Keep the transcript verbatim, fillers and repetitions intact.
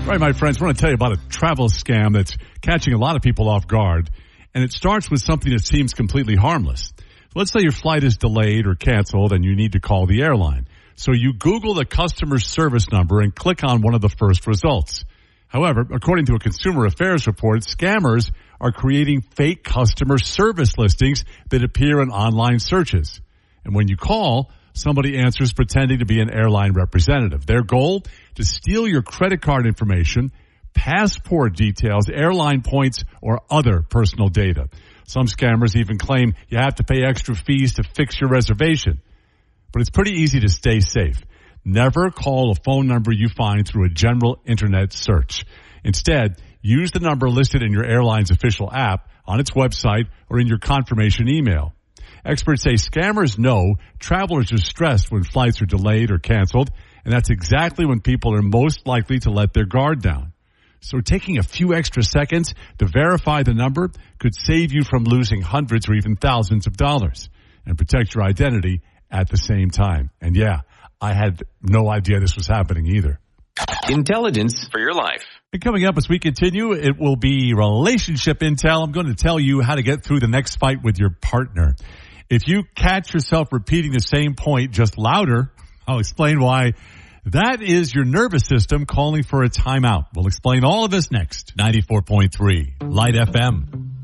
Right, my friends, I want to tell you about a travel scam that's catching a lot of people off guard, and it starts with something that seems completely harmless. Let's say your flight is delayed or canceled and you need to call the airline. So you Google the customer service number and click on one of the first results. However, according to a Consumer Affairs report, scammers are creating fake customer service listings that appear in online searches. And when you call, somebody answers pretending to be an airline representative. Their goal? To steal your credit card information, passport details, airline points, or other personal data. Some scammers even claim you have to pay extra fees to fix your reservation. But it's pretty easy to stay safe. Never call a phone number you find through a general internet search. Instead, use the number listed in your airline's official app, on its website, or in your confirmation email. Experts say scammers know travelers are stressed when flights are delayed or canceled, and that's exactly when people are most likely to let their guard down. So taking a few extra seconds to verify the number could save you from losing hundreds or even thousands of dollars and protect your identity at the same time. And yeah, I had no idea this was happening either. Intelligence for your life. And coming up as we continue, it will be relationship intel. I'm going to tell you how to get through the next fight with your partner. If you catch yourself repeating the same point just louder, I'll explain why. That is your nervous system calling for a timeout. We'll explain all of this next. ninety-four point three Light F M.